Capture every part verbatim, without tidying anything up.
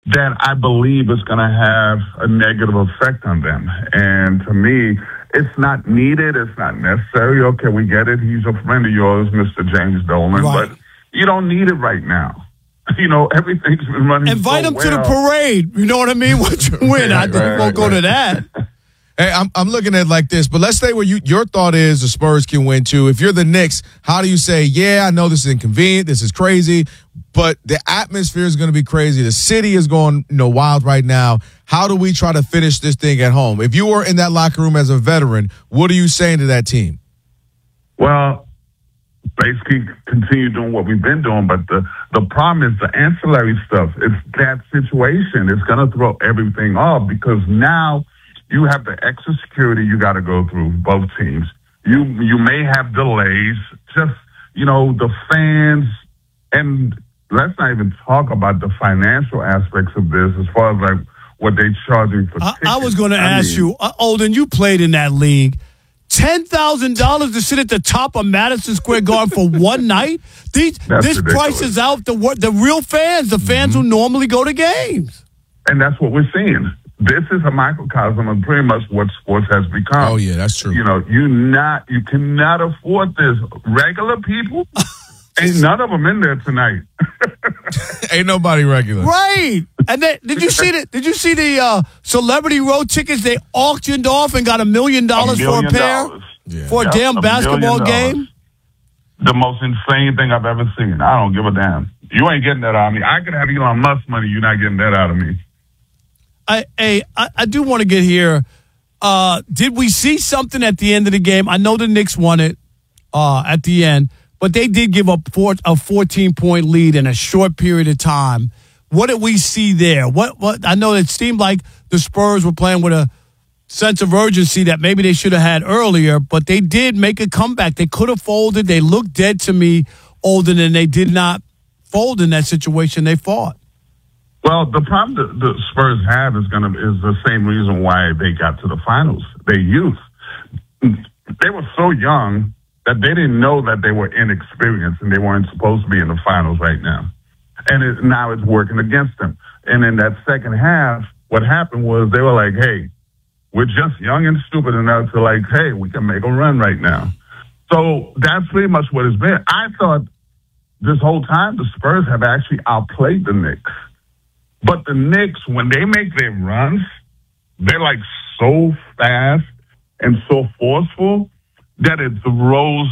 that I believe is going to have a negative effect on them. And to me, it's not needed. It's not necessary. Okay, we get it. He's a friend of yours, Mister James Dolan, right. but you don't need it right now. You know, everything's been running Invite so him well. to the parade. You know what I mean? Once you win, I Right, think we'll right, go right. to that. Hey, I'm I'm looking at it like this, but let's say where you your thought is the Spurs can win too. If you're the Knicks, how do you say, yeah, I know this is inconvenient, this is crazy, but the atmosphere is going to be crazy. The city is going, you know, wild right now. How do we try to finish this thing at home? If you were in that locker room as a veteran, what are you saying to that team? Well, basically continue doing what we've been doing, but the, the problem is the ancillary stuff. It's that situation. It's going to throw everything off because now you have the extra security you got to go through, both teams. You you may have delays, just, you know, the fans, and let's not even talk about the financial aspects of this as far as like what they're charging for I, tickets. I was going to I ask mean, you, uh, Olden, you played in that league. ten thousand dollars to sit at the top of Madison Square Garden for one night? These, That's this ridiculous. prices out the the real fans, the fans Mm-hmm. who normally go to games. And that's what we're seeing. This is a microcosm of pretty much what sports has become. Oh, yeah, that's true. You know, you not you cannot afford this. Regular people, ain't none of them in there tonight. Ain't nobody regular. Right. And then, did you see the Did you see the uh, celebrity road tickets they auctioned off and got a million dollars for a million pair dollars. Yeah. for a Yep, damn a basketball million game? dollars. The most insane thing I've ever seen. I don't give a damn. You ain't getting that out of me. I could have Elon Musk money. You're not getting that out of me. I, I, I I do want to get here. Uh, did we see something at the end of the game? I know the Knicks won it uh, at the end, but they did give up four, a fourteen-point lead in a short period of time. What did we see there? What what I know it seemed like the Spurs were playing with a sense of urgency that maybe they should have had earlier, but they did make a comeback. They could have folded. They looked dead to me, Olden, and they did not fold in that situation. They fought. Well, the problem that the Spurs have is going to is the same reason why they got to the finals. Their youth. They were so young that they didn't know that they were inexperienced and they weren't supposed to be in the finals right now. And it, now it's working against them. And in that second half, what happened was they were like, hey, we're just young and stupid enough to like, hey, we can make a run right now. So that's pretty much what it's been. I thought this whole time the Spurs have actually outplayed the Knicks. But the Knicks, when they make their runs, they're like so fast and so forceful that it throws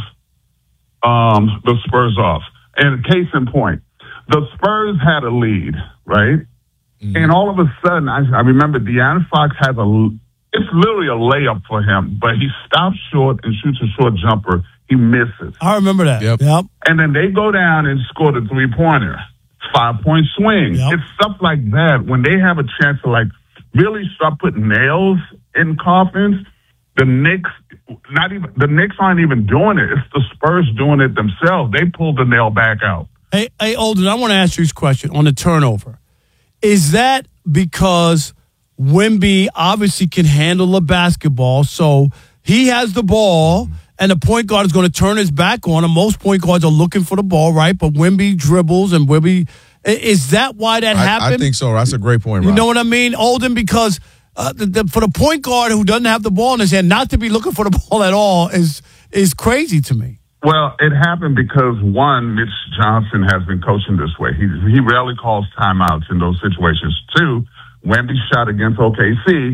um, the Spurs off. And case in point, the Spurs had a lead, right? Mm-hmm. And all of a sudden, I, I remember De'Aaron Fox has a, it's literally a layup for him, but he stops short and shoots a short jumper. He misses. I remember that. Yep. yep. And then they go down and score the three-pointer. Five-point swing. Yep. It's stuff like that. When they have a chance to, like, really start putting nails in coffins, the Knicks, not even the Knicks aren't even doing it. It's the Spurs doing it themselves. They pulled the nail back out. Hey, hey, Olden, I want to ask you this question on the turnover. Is that because Wemby obviously can handle the basketball, so he has the ball, and the point guard is going to turn his back on him? Most point guards are looking for the ball, right? But Wemby dribbles, and Wemby, is that why that I, happened? I think so. That's a great point, You Rob. know what I mean, Olden? Because uh, the, the, for the point guard who doesn't have the ball in his hand, not to be looking for the ball at all is is crazy to me. Well, it happened because, one, Mitch Johnson has been coaching this way. He he rarely calls timeouts in those situations. Two, Wemby's shot against O K C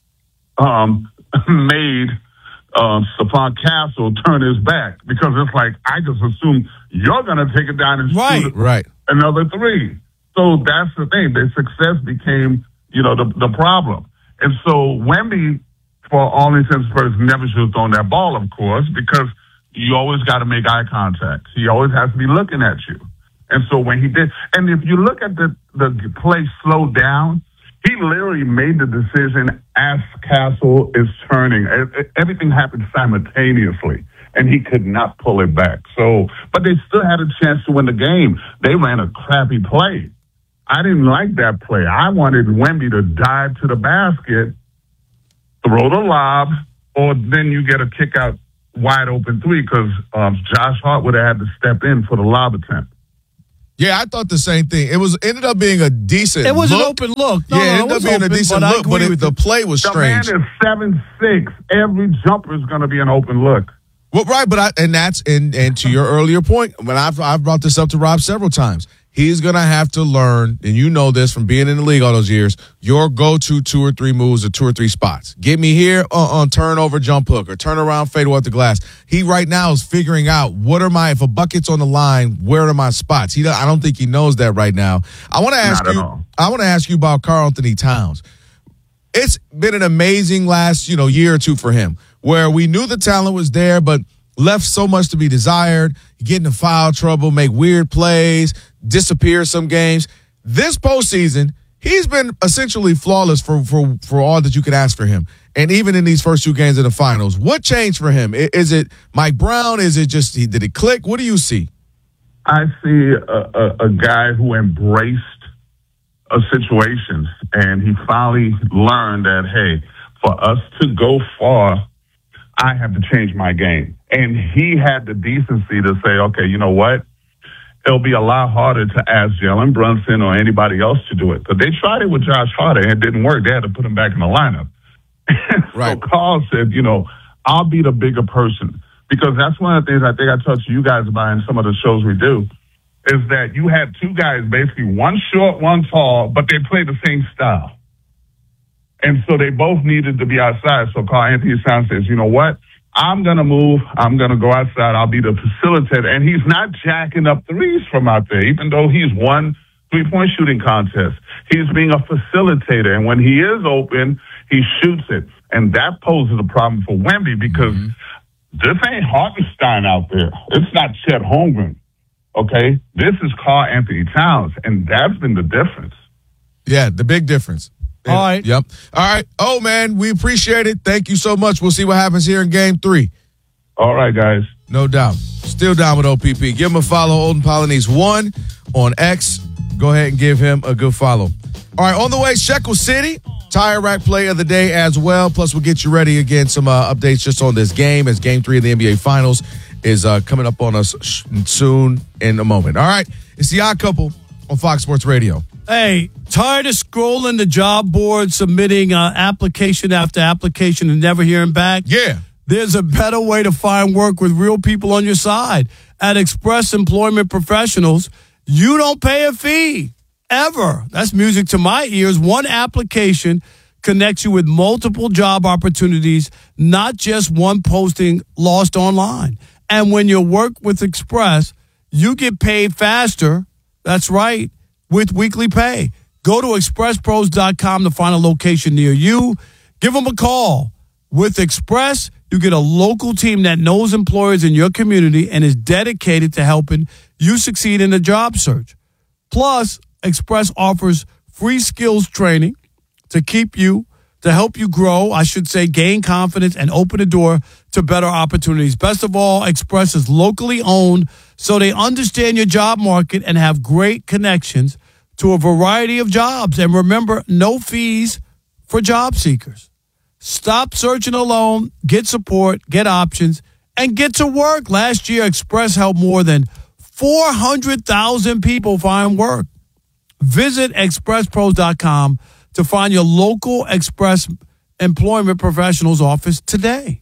um, made uh, Stephon Castle turn his back because it's like, I just assume you're going to take it down and Right. shoot Right. another three. So that's the thing. The success became, you know, the, the problem. And so Wemby, for all intents and purposes, never should have thrown that ball, of course, because you always got to make eye contact. He always has to be looking at you. And so when he did, and if you look at the, the play slowed down, he literally made the decision as Castle is turning. Everything happened simultaneously, and he could not pull it back. So, but they still had a chance to win the game. They ran a crappy play. I didn't like that play. I wanted Wemby to dive to the basket, throw the lob, or then you get a kick out wide open three because um, Josh Hart would have had to step in for the lob attempt. Yeah, I thought the same thing. It was ended up being a decent It was look. an open look. No, yeah, no, it it ended up was being open, a decent but I look, but agree it, with the you. play was The strange. man is seven six. Every jumper is going to be an open look. Well, right, but I, and that's and and to your earlier point, when I've I've brought this up to Rob several times, he's gonna have to learn, and you know this from being in the league all those years. Your go-to two or three moves or two or three spots. Get me here on, on turnover, jump hook, or turn around, fade away at the glass. He right now is figuring out what are my if a bucket's on the line, where are my spots? He I don't think he knows that right now. I want to ask Not at you. all. I want to ask you about Karl Anthony Towns. It's been an amazing last, you know, year or two for him, where we knew the talent was there, but left so much to be desired, get into foul trouble, make weird plays, disappear some games. This postseason, he's been essentially flawless for, for, for all that you could ask for him. And even in these first two games of the finals, what changed for him? Is it Mike Brown? Is it just, did it click? What do you see? I see a, a, a guy who embraced a situation, and he finally learned that, hey, for us to go far, I have to change my game. And he had the decency to say, okay, you know what? It'll be a lot harder to ask Jalen Brunson or anybody else to do it. Because they tried it with Josh Hart, and it didn't work. They had to put him back in the lineup. Right. So Karl said, you know, I'll be the bigger person. Because that's one of the things I think I talked to you guys about in some of the shows we do, is that you had two guys, basically one short, one tall, but they play the same style. And so they both needed to be outside. So Karl Anthony Towns says, you know what? I'm going to move. I'm going to go outside. I'll be the facilitator. And he's not jacking up threes from out there, even though he's won three-point shooting contest. He's being a facilitator. And when he is open, he shoots it. And that poses a problem for Wemby because mm-hmm. this ain't Hartenstein out there. It's not Chet Holmgren. Okay? This is Karl Anthony Towns. And that's been the difference. Yeah, the big difference. All right. Yep. All right. Oh, man, we appreciate it. Thank you so much. We'll see what happens here in game three. All right, guys. No doubt. Still down with O P P. Give him a follow, Olden Polynice one on X. Go ahead and give him a good follow. All right, on the way, Shekel City, Tire Rack Play of the Day as well. Plus, we'll get you ready again, some uh, updates just on this game as game three of the N B A Finals is uh, coming up on us sh- soon in a moment. All right, it's The Odd Couple on Fox Sports Radio. Hey, tired of scrolling the job board, submitting uh, application after application and never hearing back? Yeah. There's a better way to find work with real people on your side. At Express Employment Professionals, you don't pay a fee, ever. That's music to my ears. One application connects you with multiple job opportunities, not just one posting lost online. And when you work with Express, you get paid faster. That's right. With weekly pay. Go to express pros dot com to find a location near you. Give them a call. With Express, you get a local team that knows employers in your community and is dedicated to helping you succeed in a job search. Plus, Express offers free skills training to keep you, to help you grow, I should say, gain confidence and open the door to better opportunities. Best of all, Express is locally owned, so they understand your job market and have great connections to a variety of jobs. And remember, no fees for job seekers. Stop searching alone, get support, get options, and get to work. Last year, Express helped more than four hundred thousand people find work. Visit express pros dot com to find your local Express Employment Professionals office today.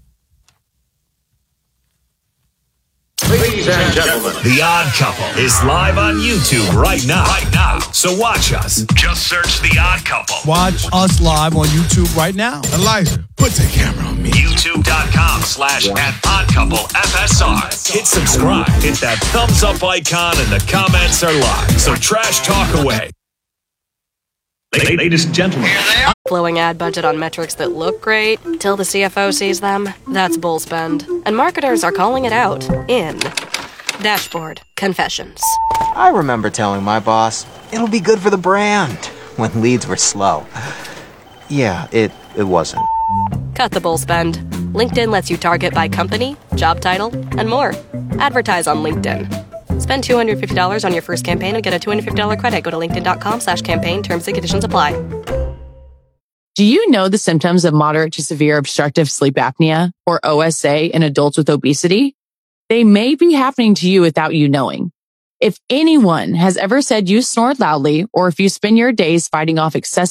Ladies and gentlemen, The Odd Couple is live on YouTube right now. Right now. So watch us. Just search The Odd Couple. Watch us live on YouTube right now. Elijah, put the camera on me. YouTube.com slash at Odd Couple F S R. Hit subscribe. Hit that thumbs up icon and the comments are live. So trash talk away. Ladies and gentlemen. Flowing ad budget on metrics that look great till the C F O sees them. That's bull spend. And marketers are calling it out in Dashboard Confessions. I remember telling my boss, it'll be good for the brand, when leads were slow. Yeah, it, it wasn't. Cut the bull spend. LinkedIn lets you target by company, job title, and more. Advertise on LinkedIn. Spend two hundred fifty dollars on your first campaign and get a two hundred fifty dollars credit. Go to linkedin.com slash campaign. Terms and conditions apply. Do you know the symptoms of moderate to severe obstructive sleep apnea, or O S A, in adults with obesity? They may be happening to you without you knowing. If anyone has ever said you snored loudly, or if you spend your days fighting off excessive